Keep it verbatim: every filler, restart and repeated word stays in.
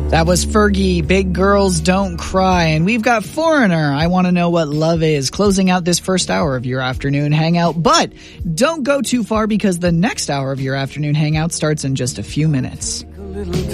That was Fergie, Big Girls Don't Cry. And we've got Foreigner, I Want to Know What Love Is, closing out this first hour of your afternoon hangout. But don't go too far because the next hour of your afternoon hangout starts in just a few minutes.